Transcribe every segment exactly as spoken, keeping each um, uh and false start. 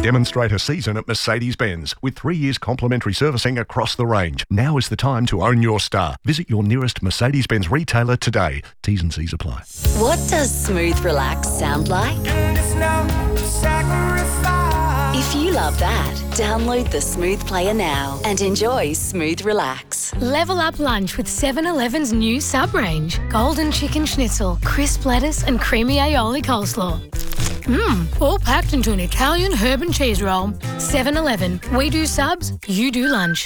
Demonstrate a season at Mercedes-Benz with three years complimentary servicing across the range. Now is the time to own your star. Visit your nearest Mercedes-Benz retailer today. T's and C's apply. What does smooth relax sound like? If you love that, download the Smooth Player now and enjoy Smooth Relax. Level up lunch with seven eleven's new sub-range. Golden chicken schnitzel, crisp lettuce and creamy aioli coleslaw. Mmm, all packed into an Italian herb and cheese roll. seven eleven. We do subs, you do lunch.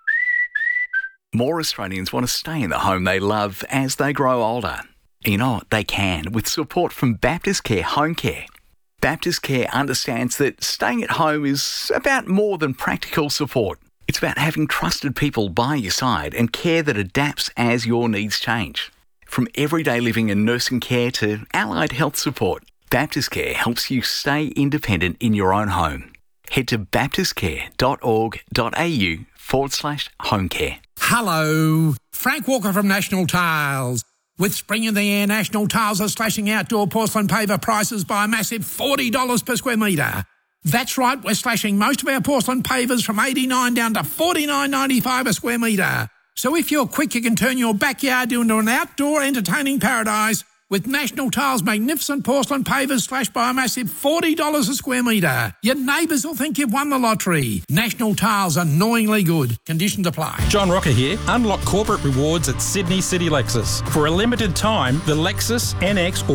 More Australians want to stay in the home they love as they grow older. You know what? They can with support from Baptist Care Home Care. Baptist Care understands that staying at home is about more than practical support. It's about having trusted people by your side and care that adapts as your needs change. From everyday living and nursing care to allied health support, Baptist Care helps you stay independent in your own home. Head to baptistcare.org.au forward slash home care. Hello, Frank Walker from National Tiles. With spring in the air, National Tiles are slashing outdoor porcelain paver prices by a massive forty dollars per square metre. That's right, we're slashing most of our porcelain pavers from eighty-nine dollars down to forty-nine ninety-five a square metre. So if you're quick, you can turn your backyard into an outdoor entertaining paradise with National Tiles' magnificent porcelain pavers slashed by a massive forty dollars a square metre. Your neighbours will think you've won the lottery. National Tiles, annoyingly good. Conditions apply. John Rocker here. Unlock corporate rewards at Sydney City Lexus. For a limited time, the Lexus N X